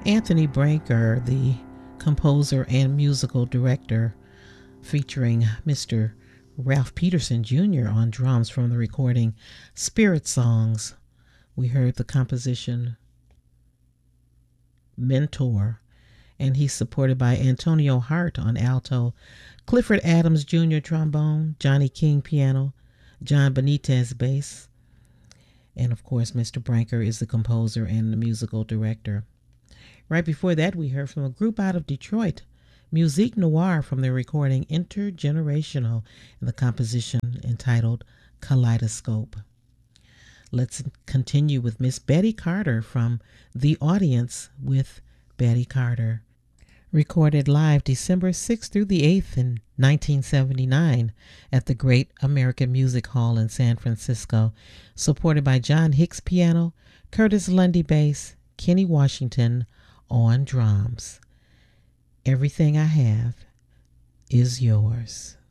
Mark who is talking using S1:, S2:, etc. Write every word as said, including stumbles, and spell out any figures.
S1: Anthony Branker, the composer and musical director, featuring Mister Ralph Peterson Junior on drums from the recording Spirit Songs. We heard the composition Mentor, and he's supported by Antonio Hart on alto, Clifford Adams Junior trombone, Johnny King piano, John Benitez bass, and of course Mister Branker is the composer and the musical director. Right before that, we heard from a group out of Detroit, Musique Noire, from their recording Intergenerational, and the composition entitled Kaleidoscope. Let's continue with Miss Betty Carter from The Audience with Betty Carter. Recorded live December sixth through the eighth in nineteen seventy-nine at the Great American Music Hall in San Francisco, supported by John Hicks piano, Curtis Lundy bass, Kenny Washington on drums. Everything I have is yours.